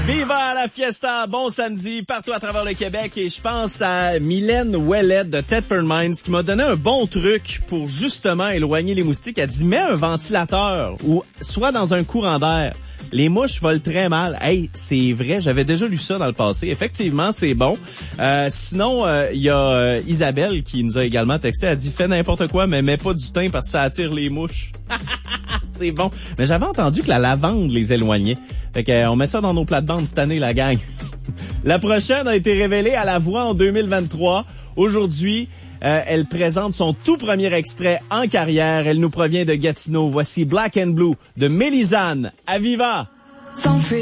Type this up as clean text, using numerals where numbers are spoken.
Viva la fiesta, bon samedi partout à travers le Québec et je pense à Mylène Ouellet de Thetford Mines qui m'a donné un bon truc pour justement éloigner les moustiques. Elle dit mets un ventilateur ou soit dans un courant d'air. Les mouches volent très mal. Hey, c'est vrai, j'avais déjà lu ça dans le passé. Effectivement, c'est bon. Sinon, il y a Isabelle qui nous a également texté. Elle dit fais n'importe quoi, mais mets pas du thym parce que ça attire les mouches. C'est bon. Mais j'avais entendu que la lavande les éloignait. Fait qu'on met ça dans nos plates-bandes cette année, la gang. La prochaine a été révélée à La Voix en 2023. Aujourd'hui, elle présente son tout premier extrait en carrière. Elle nous provient de Gatineau. Voici Black and Blue de Mélisane. À Viva!